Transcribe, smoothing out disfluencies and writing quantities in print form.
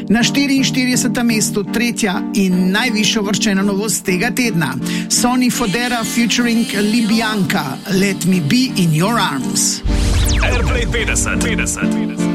Na 44. mestu tretja in najvišjo uvrščena novost tega tedna. Sonny Fodera featuring Libyanka, Let Me Be in Your Arms. Airplay 50.